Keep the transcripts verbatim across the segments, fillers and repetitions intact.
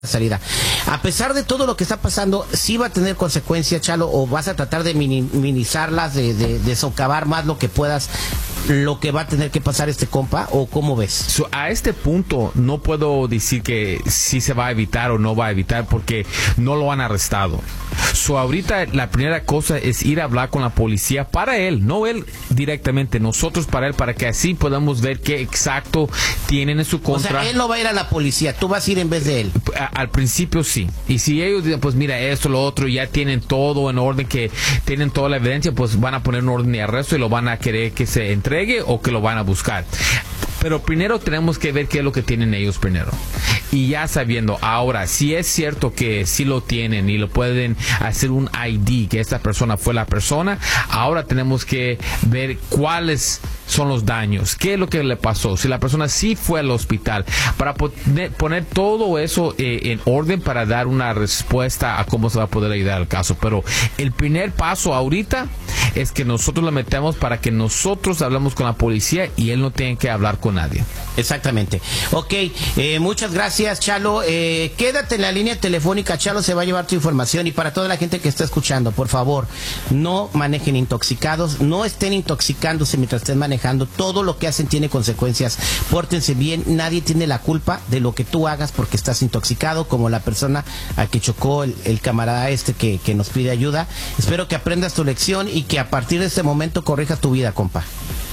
salida. A pesar de todo lo que está pasando, ¿sí va a tener consecuencias, Chalo, o vas a tratar de minimizarlas, de, de, de socavar más lo que puedas, lo que va a tener que pasar este compa, o cómo ves? So, a este punto no puedo decir que sí se va a evitar o no va a evitar porque no lo han arrestado. So, ahorita la primera cosa es ir a hablar con la policía para él, no él directamente, nosotros para él, para que así podamos ver qué exacto tienen en su contra. O sea, él no va a ir a la policía, tú vas a ir en vez de él. A, al principio sí, y si ellos dicen, pues mira, esto, lo otro, ya tienen todo en orden, que tienen toda la evidencia, pues van a poner un orden de arresto y lo van a querer que se entregue o que lo van a buscar. Pero primero tenemos que ver qué es lo que tienen ellos primero. Y ya sabiendo, ahora, si es cierto que sí lo tienen y lo pueden hacer un I D, que esta persona fue la persona, ahora tenemos que ver cuáles son los daños, qué es lo que le pasó, si la persona sí fue al hospital, para poner, poner todo eso eh, en orden para dar una respuesta a cómo se va a poder ayudar al caso. Pero el primer paso ahorita es que nosotros lo metemos para que nosotros hablamos con la policía y él no tenga que hablar con nadie. Exactamente. Ok, eh, muchas gracias, Chalo. Eh, quédate en la línea telefónica, Chalo se va a llevar tu información. Y para toda la gente que está escuchando, por favor, no manejen intoxicados, no estén intoxicándose mientras estén manejando. Todo lo que hacen tiene consecuencias. Pórtense bien, nadie tiene la culpa de lo que tú hagas porque estás intoxicado, como la persona a que chocó el, el camarada este que, que nos pide ayuda. Espero que aprendas tu lección y que a partir de este momento corrijas tu vida, compa.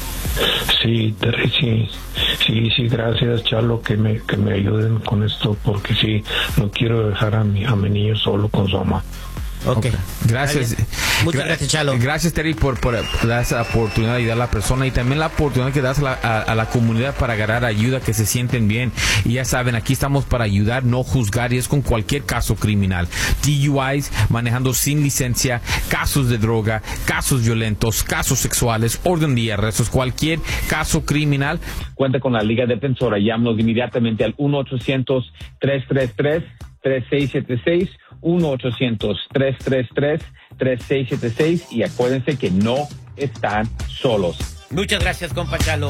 Sí, Terry, sí, sí, sí, gracias, Chalo, que me, que me ayuden con esto, porque sí, no quiero dejar a mi, a mi niño solo con su mamá. Ok, okay. Gracias. Muchas Gra- gracias, Chalo. Gracias, Terry, por, por dar esa oportunidad de ayudar a la persona y también la oportunidad que das a la, a, a la comunidad para agarrar ayuda, que se sienten bien. Y ya saben, aquí estamos para ayudar, no juzgar, y es con cualquier caso criminal. D U Is, manejando sin licencia, casos de droga, casos violentos, casos sexuales, orden de arrestos, cualquier caso criminal. Cuenta con la Liga Defensora. Llámanos inmediatamente al uno ochocientos, tres tres tres, tres seis siete seis, uno ochocientos, tres tres tres, tres seis siete seis, y acuérdense que no están solos. Muchas gracias, compa Chalo.